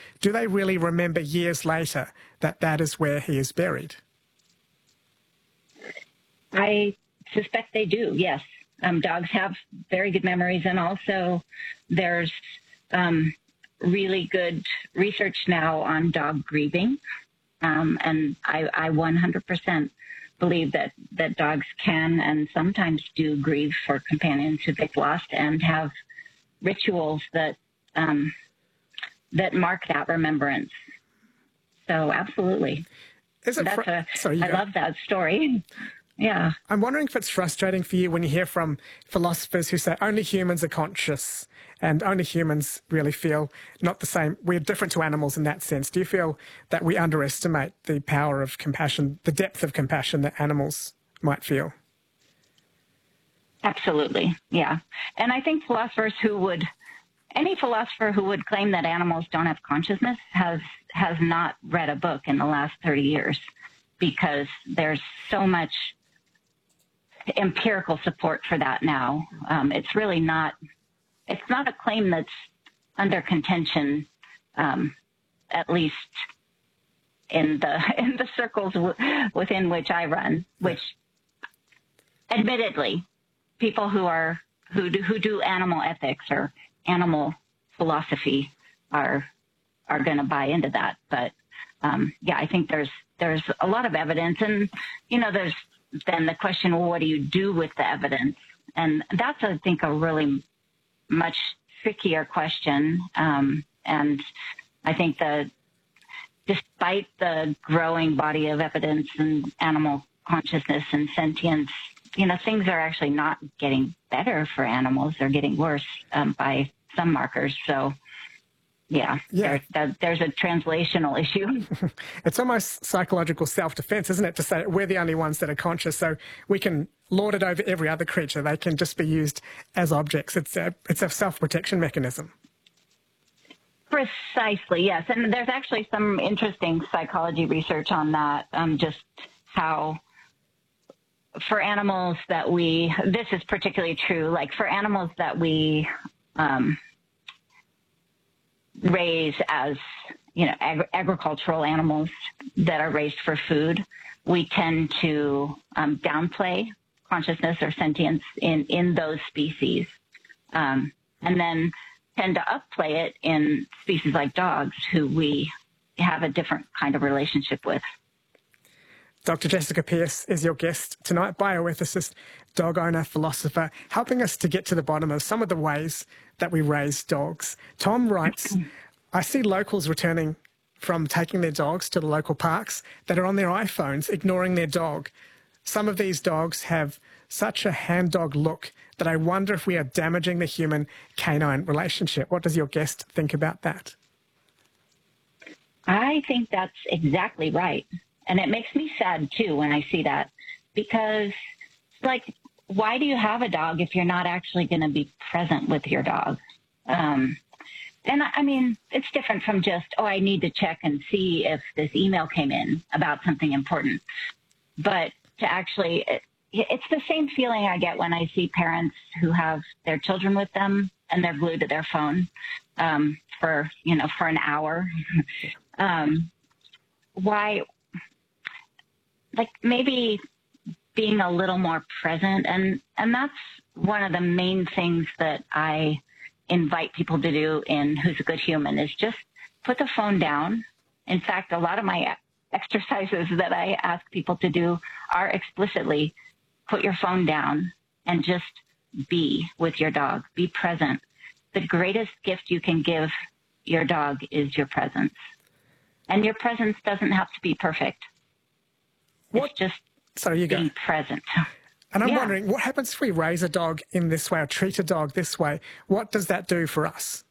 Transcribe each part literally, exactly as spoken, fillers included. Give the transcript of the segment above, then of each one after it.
do they really remember years later that that is where he is buried? I suspect they do, yes. Um, dogs have very good memories, and also there's um, really good research now on dog grieving, um, and I, I one hundred percent believe that, that dogs can and sometimes do grieve for companions who they've lost and have rituals that um, that mark that remembrance. So absolutely. Is it That's fr- a, Sorry, I go. love that story. Yeah. I'm wondering if it's frustrating for you when you hear from philosophers who say only humans are conscious and only humans really feel not the same. We're different to animals in that sense. Do you feel that we underestimate the power of compassion, the depth of compassion that animals might feel? Absolutely, yeah. And I think philosophers who would, any philosopher who would claim that animals don't have consciousness has has not read a book in the last thirty years, because there's so much empirical support for that now. Um, it's really not, it's not a claim that's under contention, um, at least in the in the circles w- within which I run, which admittedly, people who are who do, who do animal ethics or animal philosophy are are going to buy into that. But um, yeah, I think there's there's a lot of evidence, and you know, there's then the question, well, what do you do with the evidence? And that's, I think, a really much trickier question. Um, and I think that despite the growing body of evidence in animal consciousness and sentience, you know, things are actually not getting better for animals. They're getting worse um, by some markers. So, yeah, yeah. There, there's a translational issue. It's almost psychological self-defense, isn't it, to say we're the only ones that are conscious, so we can lord it over every other creature. They can just be used as objects. It's a, it's a self-protection mechanism. Precisely, yes. And there's actually some interesting psychology research on that, um, just how for animals that we, this is particularly true, like for animals that we um, raise as, you know, ag- agricultural animals that are raised for food, we tend to um, downplay consciousness or sentience in, in those species, um, and then tend to upplay it in species like dogs, who we have a different kind of relationship with. Doctor Jessica Pearce is your guest tonight, bioethicist, dog owner, philosopher, helping us to get to the bottom of some of the ways that we raise dogs. Tom writes, I see locals returning from taking their dogs to the local parks that are on their iPhones, ignoring their dog. Some of these dogs have such a hand dog look that I wonder if we are damaging the human-canine relationship. What does your guest think about that? I think that's exactly right. And it makes me sad, too, when I see that, because, like, why do you have a dog if you're not actually going to be present with your dog? Um, and, I mean, it's different from just, oh, I need to check and see if this email came in about something important. But to actually, it, it's the same feeling I get when I see parents who have their children with them and they're glued to their phone um, for, you know, for an hour. um, why... like maybe being a little more present. And, and that's one of the main things that I invite people to do in Who's a Good Human, is just put the phone down. In fact, a lot of my exercises that I ask people to do are explicitly put your phone down and just be with your dog, be present. The greatest gift you can give your dog is your presence. And your presence doesn't have to be perfect. What? It's just so you being go. present. And I'm yeah. wondering, what happens if we raise a dog in this way or treat a dog this way? What does that do for us?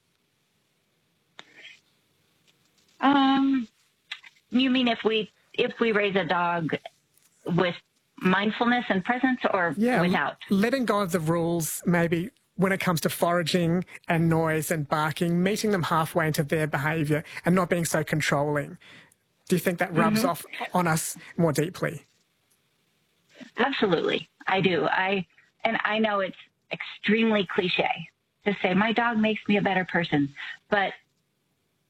Um, you mean if we if we raise a dog with mindfulness and presence, or yeah, without? Letting go of the rules, maybe when it comes to foraging and noise and barking, meeting them halfway into their behaviour and not being so controlling. Do you think that rubs mm-hmm. off on us more deeply? Absolutely, I do. I and I know it's extremely cliche to say my dog makes me a better person, but